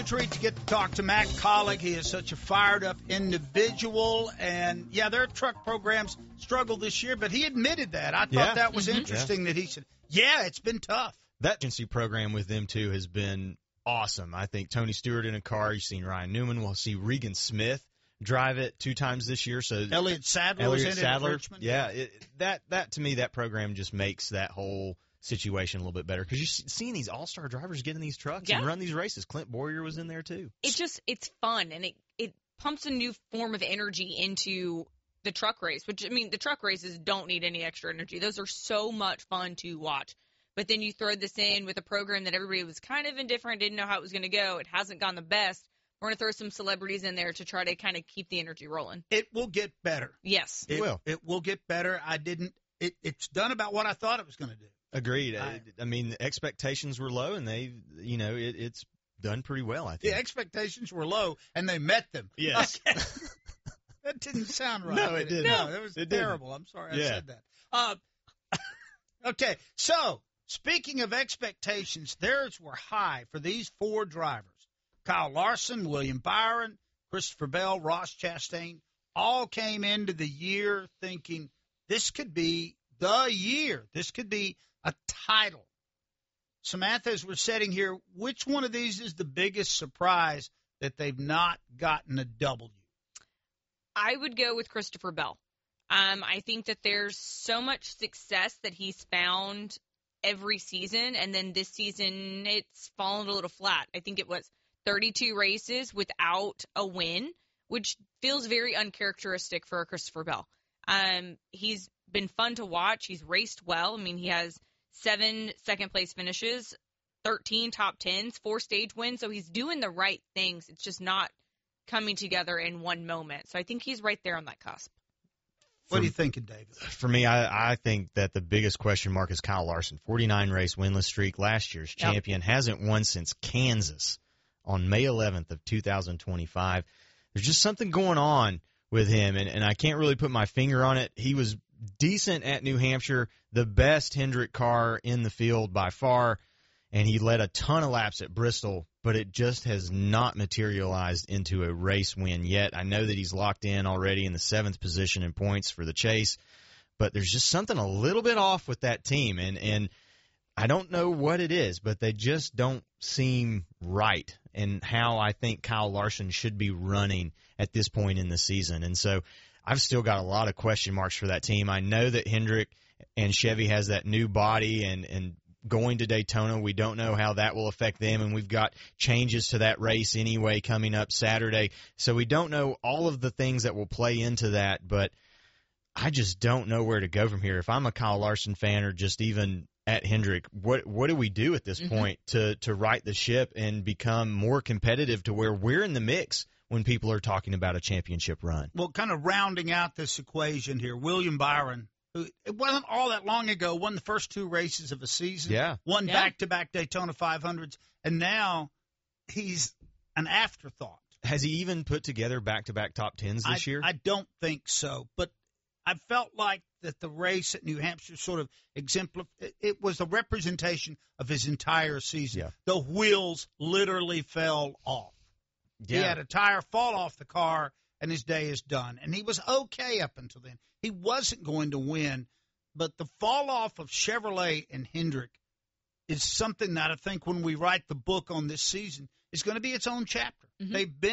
treat to get to talk to Matt Collick. He is such a fired-up individual. And, yeah, their truck programs struggled this year, but he admitted that. I thought that was interesting that he said, yeah, it's been tough. That agency program with them, too, has been awesome. I think Tony Stewart in a car. You've seen Ryan Newman. We'll see Regan Smith drive it 2 times this year. So Elliott Sadler was in it at Richmond. Yeah, that to me, that program just makes that whole situation a little bit better because you're seeing these all-star drivers get in these trucks and run these races. Clint Boyer was in there too. It's fun, and it pumps a new form of energy into the truck race, which, I mean, the truck races don't need any extra energy. Those are so much fun to watch. But then you throw this in with a program that everybody was kind of indifferent, didn't know how it was going to go. It hasn't gone the best. We're going to throw some celebrities in there to try to kind of keep the energy rolling. It will get better. Yes. It will. It will get better. It's done about what I thought it was going to do. Agreed. I mean, the expectations were low, and it's done pretty well, I think. The expectations were low, and they met them. Yes. Okay. That didn't sound right. No, it didn't. No, it was terrible. I'm sorry I said that. Okay, so speaking of expectations, theirs were high for these 4 drivers. Kyle Larson, William Byron, Christopher Bell, Ross Chastain, all came into the year thinking this could be the year. This could be a title. Samantha, as we're sitting here, which one of these is the biggest surprise that they've not gotten a W? I would go with Christopher Bell. I think that there's so much success that he's found every season, and then this season it's fallen a little flat. I think it was 32 races without a win, which feels very uncharacteristic for Christopher Bell. He's been fun to watch. He's raced well. I mean, he has 7 second-place finishes, 13 top 10s, 4 stage wins, so he's doing the right things. It's just not coming together in one moment. So I think he's right there on that cusp. What are you thinking, David? For me, I think that the biggest question mark is Kyle Larson. 49-race winless streak, last year's champion, hasn't won since Kansas on May 11th of 2025. There's just something going on with him, and I can't really put my finger on it. He was decent at New Hampshire, the best Hendrick car in the field by far, and he led a ton of laps at Bristol, but it just has not materialized into a race win yet. I know that he's locked in already in the 7th position in points for the chase, but there's just something a little bit off with that team, and I don't know what it is, but they just don't seem right in how I think Kyle Larson should be running at this point in the season. And so I've still got a lot of question marks for that team. I know that Hendrick and Chevy has that new body, and going to Daytona, we don't know how that will affect them, and we've got changes to that race anyway coming up Saturday. So we don't know all of the things that will play into that, but I just don't know where to go from here. If I'm a Kyle Larson fan or just even at Hendrick, what do we do at this point to right the ship and become more competitive to where we're in the mix when people are talking about a championship run? Well, kind of rounding out this equation here, William Byron, who it wasn't all that long ago, won the first 2 races of a season, won back-to-back Daytona 500s, and now he's an afterthought. Has he even put together back-to-back top 10s this year? I don't think so, but I felt like that the race at New Hampshire sort of exemplified. It was a representation of his entire season. Yeah. The wheels literally fell off. Yeah. He had a tire fall off the car, and his day is done. And he was okay up until then. He wasn't going to win, but the fall off of Chevrolet and Hendrick is something that I think when we write the book on this season is going to be its own chapter. They've been